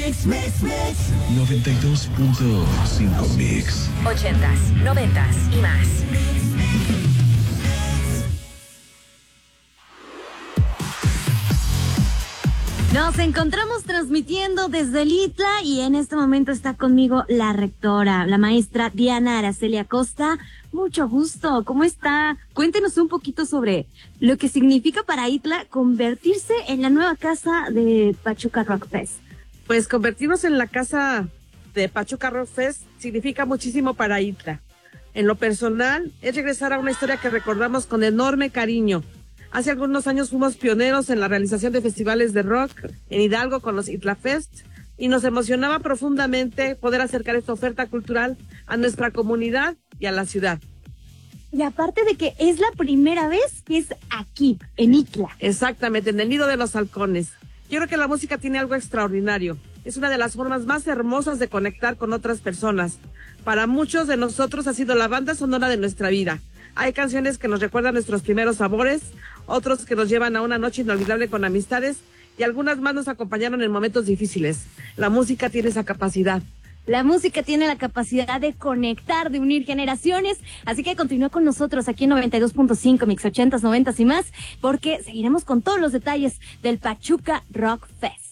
92.5 Mix. 80s, 90s y más. Nos encontramos transmitiendo desde el ITLA y en este momento está conmigo la rectora, la maestra Diana Araceli Acosta. Mucho gusto, ¿cómo está? Cuéntenos un poquito sobre lo que significa para ITLA convertirse en la nueva casa de Pachuca Rock Fest. Pues convertirnos en la casa de Pachuca Rock Fest significa muchísimo para ITLA. En lo personal, es regresar a una historia que recordamos con enorme cariño. Hace algunos años fuimos pioneros en la realización de festivales de rock en Hidalgo con los ITLA Fest y nos emocionaba profundamente poder acercar esta oferta cultural a nuestra comunidad y a la ciudad. Y aparte de que es la primera vez que es aquí, en ITLA. Exactamente, en el Nido de los Halcones. Yo creo que la música tiene algo extraordinario. Es una de las formas más hermosas de conectar con otras personas. Para muchos de nosotros ha sido la banda sonora de nuestra vida. Hay canciones que nos recuerdan nuestros primeros sabores, otros que nos llevan a una noche inolvidable con amistades y algunas más nos acompañaron en momentos difíciles. La música tiene esa capacidad. La música tiene la capacidad de conectar, de unir generaciones, así que continúa con nosotros aquí en 92.5 Mix 80s, 90s y más, porque seguiremos con todos los detalles del Pachuca Rock Fest.